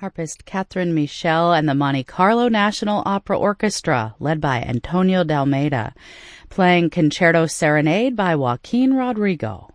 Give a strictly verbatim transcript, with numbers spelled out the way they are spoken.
Harpist Catherine Michel and the Monte Carlo National Opera Orchestra, led by Antonio D'Almeida, playing Concerto Serenade by Joaquin Rodrigo.